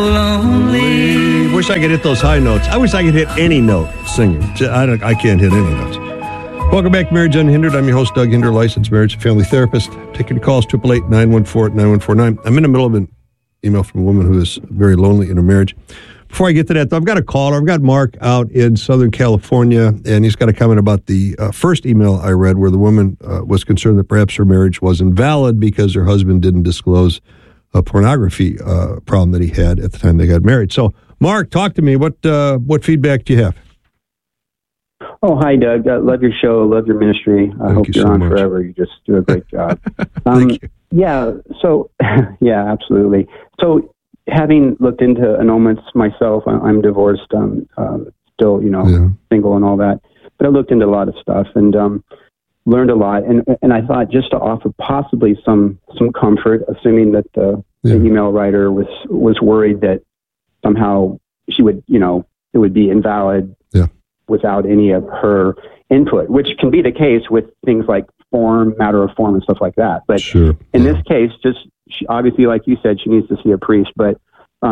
Lonely. Wish I could hit those high notes. I wish I could hit any note singing. I can't hit any notes. Welcome back to Marriage Unhindered. I'm your host, Doug Hinder, licensed marriage and family therapist. Taking calls, 888-914-9149. I'm in the middle of an email from a woman who is very lonely in her marriage. Before I get to that, though, I've got a caller. I've got Mark out in Southern California, and he's got a comment about the first email I read where the woman was concerned that perhaps her marriage was invalid because her husband didn't disclose a pornography problem that he had at the time they got married. So, Mark, talk to me. What feedback do you have? Oh, hi, Doug. I love your show. Love your ministry. I hope you're on forever. You just do a great job. Thank you. Yeah. So, yeah, absolutely. So, having looked into annulments myself, I'm divorced. Still, single and all that. But I looked into a lot of stuff and learned a lot. And I thought just to offer possibly some comfort, assuming that the email writer was worried that somehow she would, it would be invalid without any of her input, which can be the case with things like matter of form and stuff like that. But in this case, obviously, like you said, she needs to see a priest. But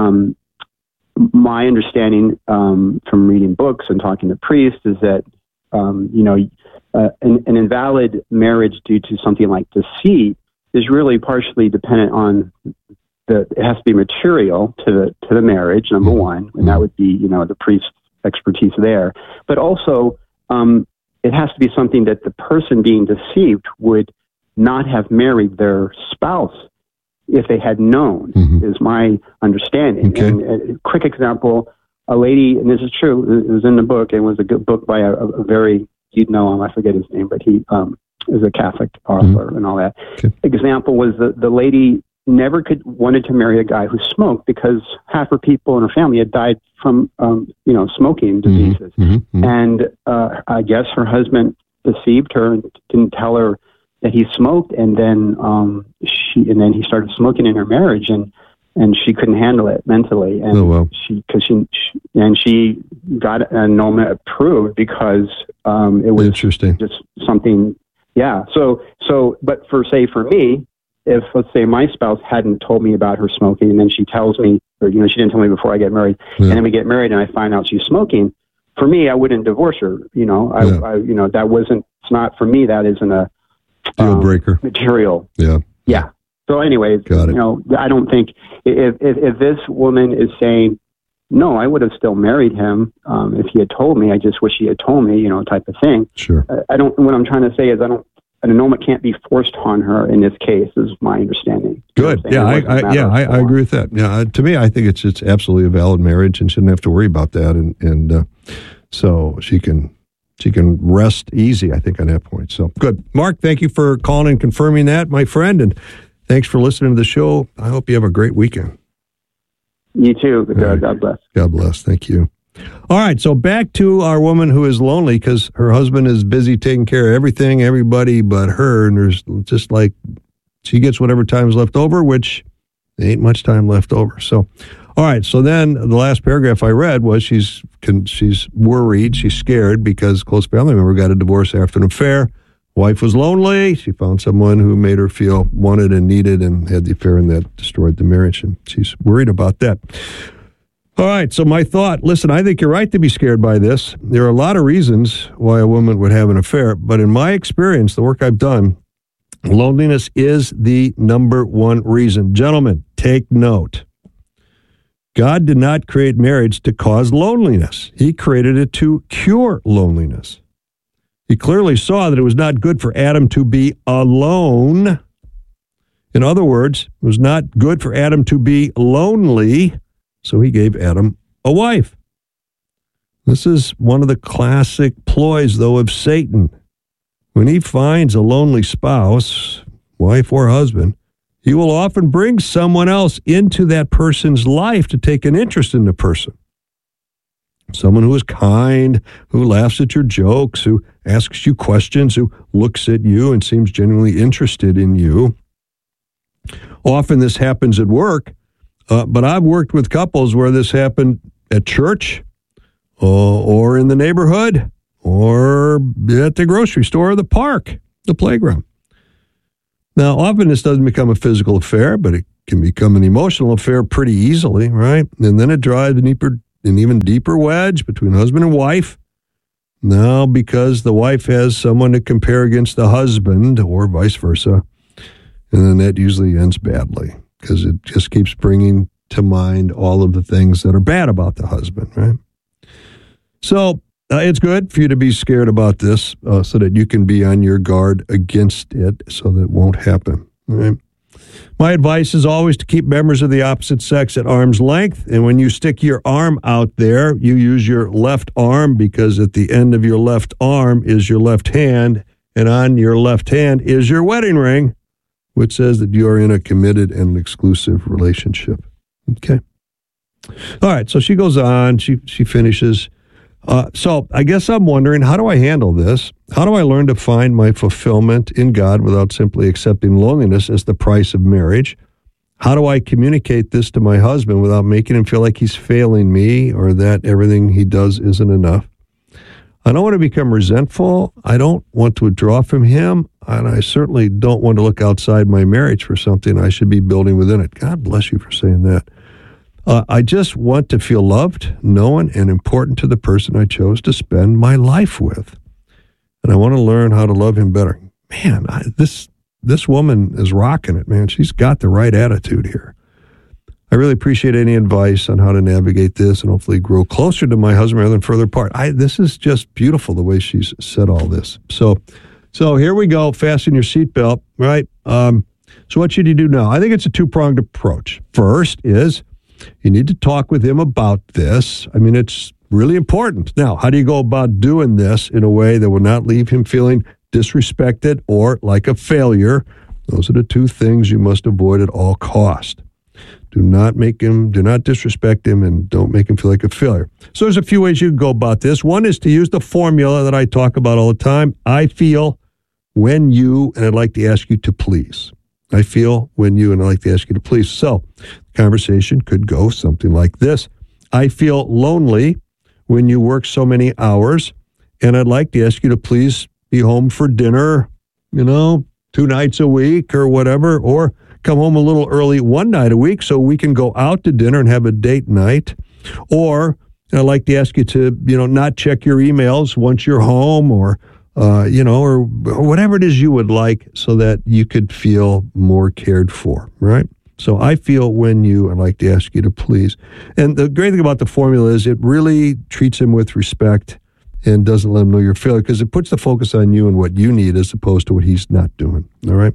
my understanding from reading books and talking to priests is that, an invalid marriage due to something like deceit is really partially dependent on it has to be material to the marriage, number one, and that would be, the priest's expertise there. But also, it has to be something that the person being deceived would not have married their spouse if they had known, is my understanding. Okay. And a quick example, a lady, and this is true, it was in the book, and it was a good book by a very, you'd know him, I forget his name, but he is a Catholic author and all that. Okay. Example was the lady never wanted to marry a guy who smoked because half her people in her family had died from, smoking diseases. And I guess her husband deceived her and didn't tell her that he smoked, and then he started smoking in her marriage, and she couldn't handle it mentally, and she got an annulment approved because it was interesting, just something. Yeah. So, but for me, if let's say my spouse hadn't told me about her smoking, and then she tells me, or she didn't tell me before I get married, and then we get married, and I find out she's smoking. For me, I wouldn't divorce her. That wasn't. It's not for me. That isn't a deal breaker material. Yeah. So anyways, I don't think if this woman is saying, no, I would have still married him if he had told me. I just wish he had told me, type of thing. Sure. What I'm trying to say is an annulment can't be forced on her in this case, is my understanding. Good. I agree with that. Yeah. To me, I think it's absolutely a valid marriage and shouldn't have to worry about that. And so she can rest easy, I think, on that point. So good. Mark, thank you for calling and confirming that, my friend. And thanks for listening to the show. I hope you have a great weekend. You too. God bless. God bless. Thank you. All right. So back to our woman who is lonely because her husband is busy taking care of everything, everybody but her. And there's just like she gets whatever time's left over, which ain't much time left over. So, all right. So then the last paragraph I read was she's worried. She's scared because a close family member got a divorce after an affair. Wife was lonely. She found someone who made her feel wanted and needed and had the affair, and that destroyed the marriage. And she's worried about that. All right. So my thought, listen, I think you're right to be scared by this. There are a lot of reasons why a woman would have an affair. But in my experience, the work I've done, loneliness is the number one reason. Gentlemen, take note. God did not create marriage to cause loneliness. He created it to cure loneliness. He clearly saw that it was not good for Adam to be alone. In other words, it was not good for Adam to be lonely, so he gave Adam a wife. This is one of the classic ploys, though, of Satan. When he finds a lonely spouse, wife or husband, he will often bring someone else into that person's life to take an interest in the person. Someone who is kind, who laughs at your jokes, who asks you questions, who looks at you and seems genuinely interested in you. Often this happens at work, but I've worked with couples where this happened at church or in the neighborhood or at the grocery store or the park, the playground. Now, often this doesn't become a physical affair, but it can become an emotional affair pretty easily, right? And then it drives an even deeper wedge between husband and wife. Now, because the wife has someone to compare against the husband, or vice versa, and then that usually ends badly because it just keeps bringing to mind all of the things that are bad about the husband, right? So it's good for you to be scared about this so that you can be on your guard against it so that it won't happen, right? My advice is always to keep members of the opposite sex at arm's length. And when you stick your arm out there, you use your left arm because at the end of your left arm is your left hand. And on your left hand is your wedding ring, which says that you are in a committed and exclusive relationship. Okay. All right. So she goes on. She finishes. So I guess I'm wondering, how do I handle this? How do I learn to find my fulfillment in God without simply accepting loneliness as the price of marriage? How do I communicate this to my husband without making him feel like he's failing me or that everything he does isn't enough? I don't want to become resentful. I don't want to withdraw from him. And I certainly don't want to look outside my marriage for something I should be building within it. God bless you for saying that. I just want to feel loved, known, and important to the person I chose to spend my life with. And I want to learn how to love him better. Man, this woman is rocking it, man. She's got the right attitude here. I really appreciate any advice on how to navigate this and hopefully grow closer to my husband rather than further apart. This is just beautiful the way she's said all this. So here we go. Fasten your seatbelt, right? So what should you do now? I think it's a two-pronged approach. First is you need to talk with him about this. I mean, it's really important. Now, how do you go about doing this in a way that will not leave him feeling disrespected or like a failure? Those are the two things you must avoid at all cost. Do not disrespect him, and don't make him feel like a failure. So there's a few ways you can go about this. One is to use the formula that I talk about all the time. I feel, when you, and I'd like to ask you to please. I feel, when you, and I'd like to ask you to please. So the conversation could go something like this. I feel lonely when you work so many hours, and I'd like to ask you to please be home for dinner, 2 nights a week or whatever, or come home a little early one night a week so we can go out to dinner and have a date night. Or I'd like to ask you to, not check your emails once you're home, or or whatever it is you would like so that you could feel more cared for, right? So I feel, when you, I'd like to ask you to please. And the great thing about the formula is it really treats him with respect and doesn't let him know you're failure, because it puts the focus on you and what you need as opposed to what he's not doing, all right?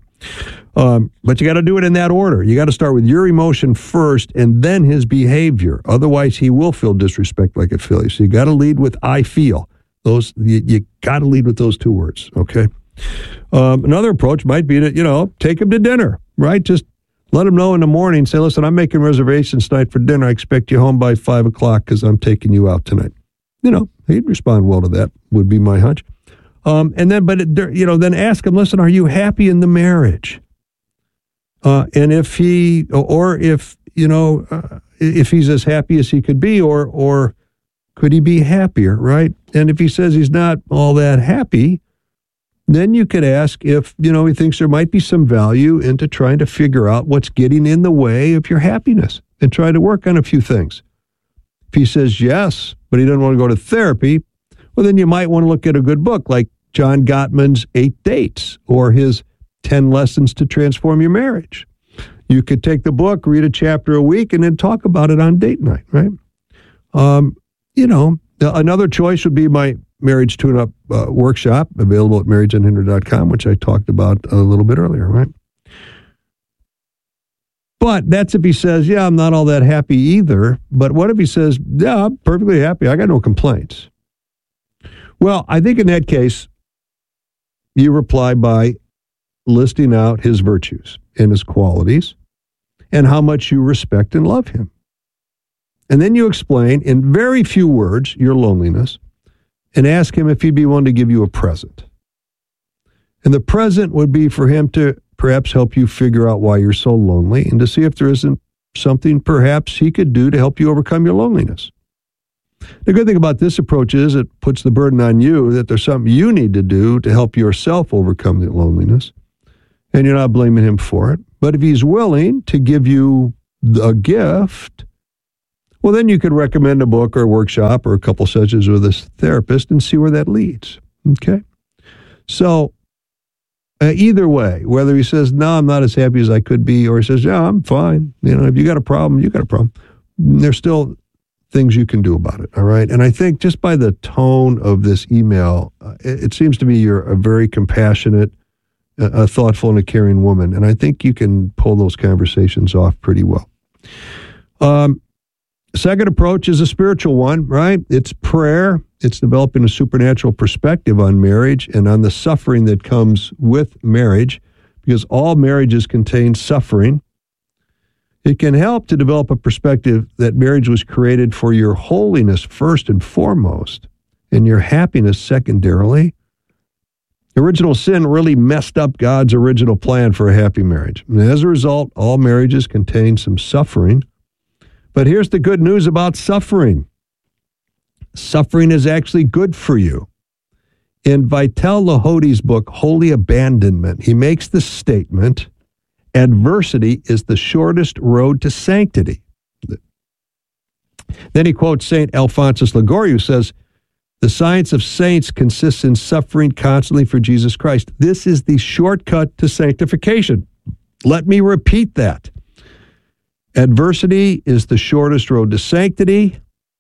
But you got to do it in that order. You got to start with your emotion first and then his behavior. Otherwise, he will feel disrespect like a failure. So you got to lead with I feel. You got to lead with those two words, okay? Another approach might be to, take him to dinner, right? Just let him know in the morning. Say, listen, I'm making reservations tonight for dinner. I expect you home by 5 o'clock because I'm taking you out tonight. He'd respond well to that, would be my hunch. And then, then ask him, listen, are you happy in the marriage? And if if he's as happy as he could be, or could he be happier, right? And if he says he's not all that happy, then you could ask if, he thinks there might be some value into trying to figure out what's getting in the way of your happiness and try to work on a few things. If he says yes, but he doesn't want to go to therapy, well, then you might want to look at a good book like John Gottman's 8 Dates or his 10 Lessons to Transform Your Marriage. You could take the book, read a chapter a week, and then talk about it on date night, right? Another choice would be my marriage tune-up workshop, available at marriageunhindered.com, which I talked about a little bit earlier, right? But that's if he says, yeah, I'm not all that happy either. But what if he says, yeah, I'm perfectly happy. I got no complaints. Well, I think in that case, you reply by listing out his virtues and his qualities and how much you respect and love him. And then you explain in very few words your loneliness and ask him if he'd be willing to give you a present. And the present would be for him to perhaps help you figure out why you're so lonely and to see if there isn't something perhaps he could do to help you overcome your loneliness. The good thing about this approach is it puts the burden on you that there's something you need to do to help yourself overcome the loneliness. and you're not blaming him for it. But if he's willing to give you a gift, well, then you could recommend a book or a workshop or a couple sessions with a therapist and see where that leads. Okay? So either way, whether he says, no, I'm not as happy as I could be, or he says, yeah, I'm fine. If you got a problem, you got a problem. There's still things you can do about it, all right? And I think just by the tone of this email, it seems to me you're a very compassionate, a thoughtful, and a caring woman. And I think you can pull those conversations off pretty well. Second approach is a spiritual one, right? It's prayer. It's developing a supernatural perspective on marriage and on the suffering that comes with marriage, because all marriages contain suffering. It can help to develop a perspective that marriage was created for your holiness first and foremost, and your happiness secondarily. Original sin really messed up God's original plan for a happy marriage. And as a result, all marriages contain some suffering. But here's the good news about suffering. Suffering is actually good for you. In Vital Lahodi's book, Holy Abandonment, he makes the statement, adversity is the shortest road to sanctity. Then he quotes St. Alphonsus Liguori, who says, the science of saints consists in suffering constantly for Jesus Christ. This is the shortcut to sanctification. Let me repeat that. Adversity is the shortest road to sanctity.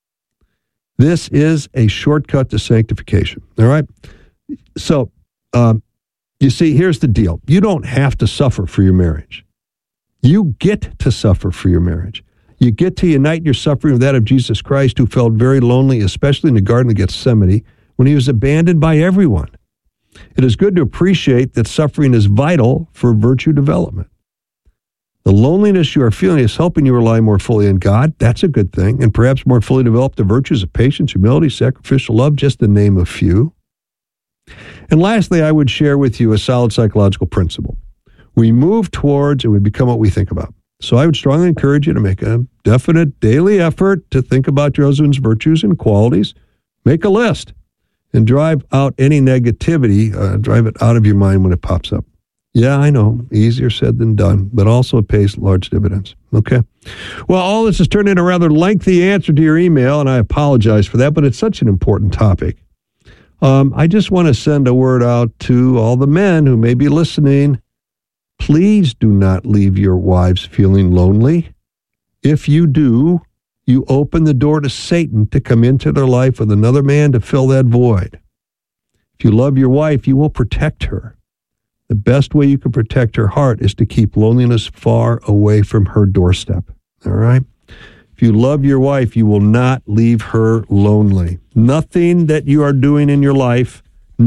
This is a shortcut to sanctification. All right? So, you see, here's the deal. You don't have to suffer for your marriage. You get to suffer for your marriage. You get to unite your suffering with that of Jesus Christ, who felt very lonely, especially in the Garden of Gethsemane, when he was abandoned by everyone. It is good to appreciate that suffering is vital for virtue development. The loneliness you are feeling is helping you rely more fully on God. That's a good thing. And perhaps more fully develop the virtues of patience, humility, sacrificial love, just to name a few. And lastly, I would share with you a solid psychological principle. We move towards and we become what we think about. So I would strongly encourage you to make a definite daily effort to think about your husband's virtues and qualities. Make a list and drive out any negativity, drive it out of your mind when it pops up. Yeah, I know, easier said than done, but also it pays large dividends. Okay? Well, all this has turned into a rather lengthy answer to your email, and I apologize for that, but it's such an important topic. I just want to send a word out to all the men who may be listening. Please do not leave your wives feeling lonely. If you do, you open the door to Satan to come into their life with another man to fill that void. If you love your wife, you will protect her. The best way you can protect her heart is to keep loneliness far away from her doorstep. All right? If you love your wife, you will not leave her lonely. Nothing that you are doing in your life, I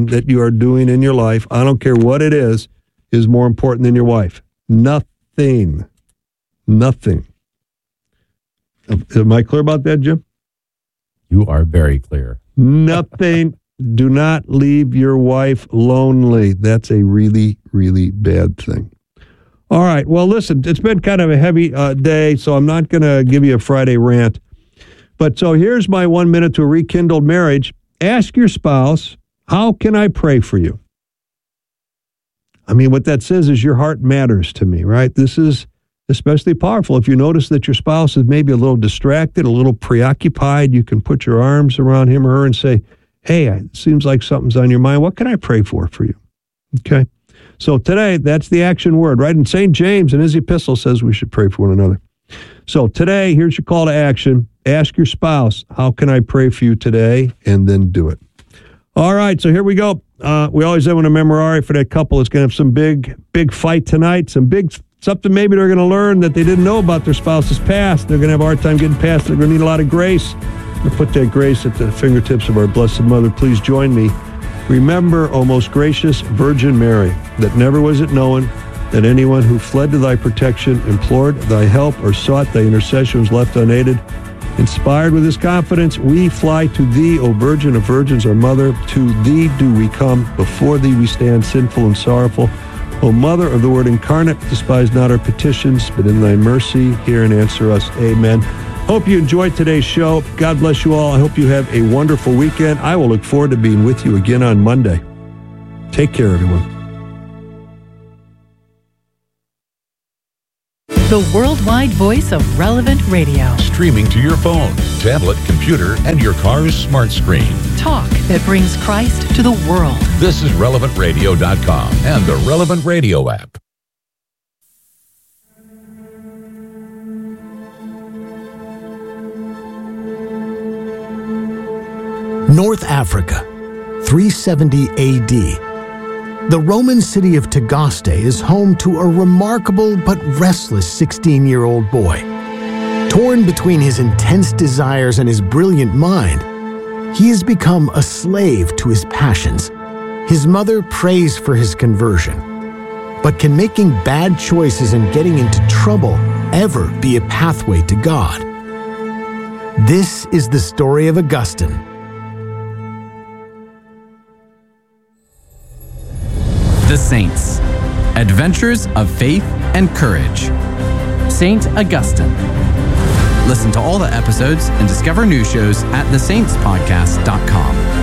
don't care what it is more important than your wife. Nothing. Am I clear about that, Jim? You are very clear. Nothing. Do not leave your wife lonely. That's a really, really bad thing. All right. Well, listen, it's been kind of a heavy day, so I'm not going to give you a Friday rant. But so here's my 1 minute to a rekindled marriage. Ask your spouse, how can I pray for you? I mean, what that says is your heart matters to me, right? This is especially powerful. If you notice that your spouse is maybe a little distracted, a little preoccupied, you can put your arms around him or her and say, hey, it seems like something's on your mind. What can I pray for you? Okay? So today, that's the action word, right? And St. James in his epistle says we should pray for one another. So today, here's your call to action. Ask your spouse, how can I pray for you today? And then do it. All right, so here we go. We always have a memorare for that couple that's going to have some big fight tonight, something maybe they're going to learn that they didn't know about their spouse's past. They're going to have a hard time getting past it. They're going to need a lot of grace. To put that grace at the fingertips of our Blessed Mother, please join me. Remember, O most gracious Virgin Mary, that never was it known that anyone who fled to thy protection, implored thy help, or sought thy intercession was left unaided. Inspired with this confidence, we fly to thee, O Virgin of Virgins, our Mother. To thee do we come. Before thee we stand sinful and sorrowful. O Mother of the Word incarnate, despise not our petitions, but in thy mercy hear and answer us. Amen. Hope you enjoyed today's show. God bless you all. I hope you have a wonderful weekend. I will look forward to being with you again on Monday. Take care, everyone. the worldwide voice of Relevant Radio. Streaming to your phone, tablet, computer, and your car's smart screen. Talk that brings Christ to the world. This is RelevantRadio.com and the Relevant Radio app. North Africa, 370 AD. The Roman city of Tagaste is home to a remarkable but restless 16-year-old boy. Torn between his intense desires and his brilliant mind, he has become a slave to his passions. His mother prays for his conversion. But can making bad choices and getting into trouble ever be a pathway to God? This is the story of Augustine. The Saints. Adventures of Faith and Courage. Saint Augustine. Listen to all the episodes and discover new shows at thesaintspodcast.com.